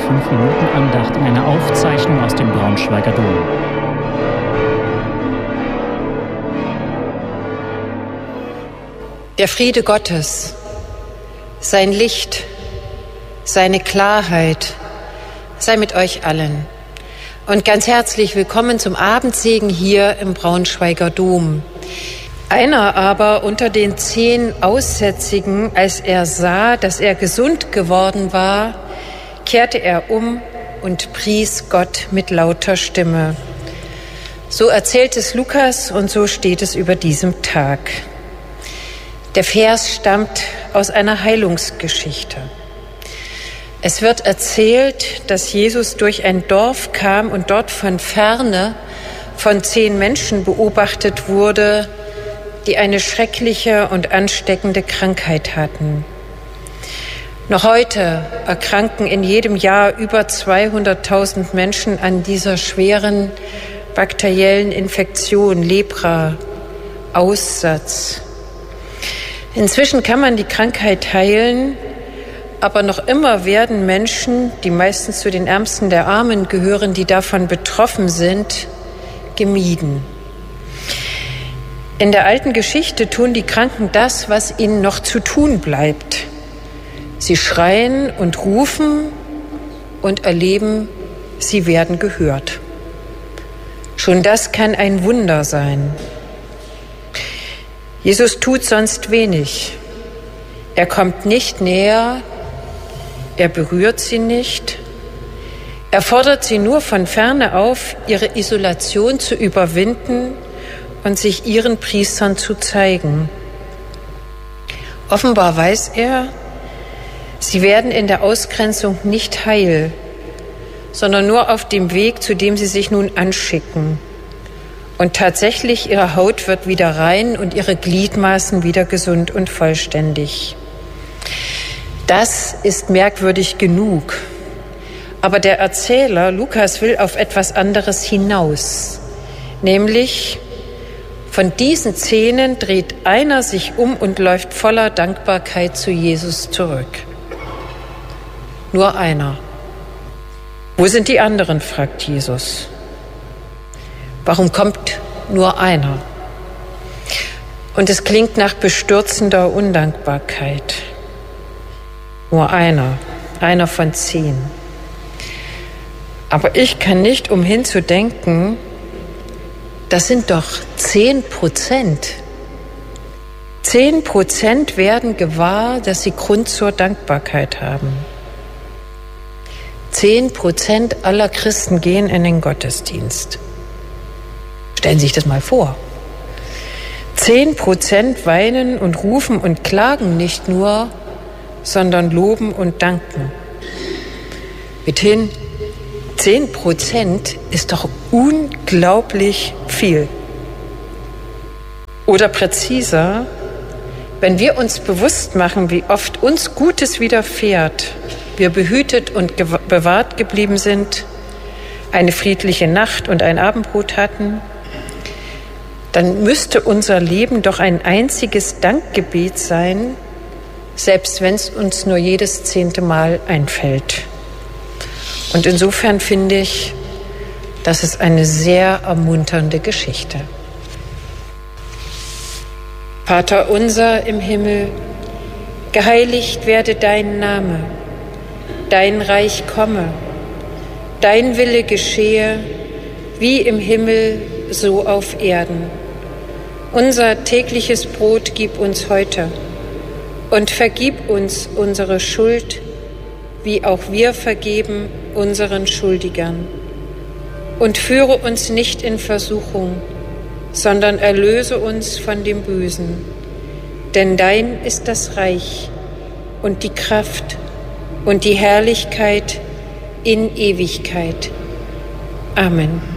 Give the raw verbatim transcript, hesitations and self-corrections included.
fünf Minuten Andacht in einer Aufzeichnung aus dem Braunschweiger Dom. Der Friede Gottes, sein Licht, seine Klarheit sei mit euch allen. Und ganz herzlich willkommen zum Abendsegen hier im Braunschweiger Dom. Einer aber unter den zehn Aussätzigen, als er sah, dass er gesund geworden war, kehrte er um und pries Gott mit lauter Stimme. So erzählt es Lukas und so steht es über diesem Tag. Der Vers stammt aus einer Heilungsgeschichte. Es wird erzählt, dass Jesus durch ein Dorf kam und dort von Ferne von zehn Menschen beobachtet wurde, die eine schreckliche und ansteckende Krankheit hatten. Noch heute erkranken in jedem Jahr über zweihunderttausend Menschen an dieser schweren bakteriellen Infektion, Lepra, Aussatz. Inzwischen kann man die Krankheit heilen, aber noch immer werden Menschen, die meistens zu den Ärmsten der Armen gehören, die davon betroffen sind, gemieden. In der alten Geschichte tun die Kranken das, was ihnen noch zu tun bleibt. Sie schreien und rufen und erleben, sie werden gehört. Schon das kann ein Wunder sein. Jesus tut sonst wenig. Er kommt nicht näher, er berührt sie nicht. Er fordert sie nur von ferne auf, ihre Isolation zu überwinden und sich ihren Priestern zu zeigen. Offenbar weiß er, sie werden in der Ausgrenzung nicht heil, sondern nur auf dem Weg, zu dem sie sich nun anschicken. Und tatsächlich, ihre Haut wird wieder rein und ihre Gliedmaßen wieder gesund und vollständig. Das ist merkwürdig genug. Aber der Erzähler, Lukas, will auf etwas anderes hinaus. Nämlich, von diesen Szenen dreht einer sich um und läuft voller Dankbarkeit zu Jesus zurück. Nur einer. Wo sind die anderen, fragt Jesus. Warum kommt nur einer? Und es klingt nach bestürzender Undankbarkeit. Nur einer, einer von zehn. Aber ich kann nicht umhin zu denken, das sind doch zehn Prozent. Zehn Prozent werden gewahr, dass sie Grund zur Dankbarkeit haben. Zehn Prozent aller Christen gehen in den Gottesdienst. Stellen Sie sich das mal vor. Zehn Prozent weinen und rufen und klagen nicht nur, sondern loben und danken. Mithin, zehn Prozent ist doch unglaublich viel. Oder präziser, wenn wir uns bewusst machen, wie oft uns Gutes widerfährt, wir behütet und bewahrt geblieben sind, eine friedliche Nacht und ein Abendbrot hatten, dann müsste unser Leben doch ein einziges Dankgebet sein, selbst wenn es uns nur jedes zehnte Mal einfällt. Und insofern finde ich, das ist eine sehr ermunternde Geschichte. Vater unser im Himmel, geheiligt werde dein Name, dein Reich komme, dein Wille geschehe, wie im Himmel, so auf Erden. Unser tägliches Brot gib uns heute und vergib uns unsere Schuld, wie auch wir vergeben unseren Schuldigern. Und führe uns nicht in Versuchung, sondern erlöse uns von dem Bösen. Denn dein ist das Reich und die Kraft und die Herrlichkeit in Ewigkeit. Amen.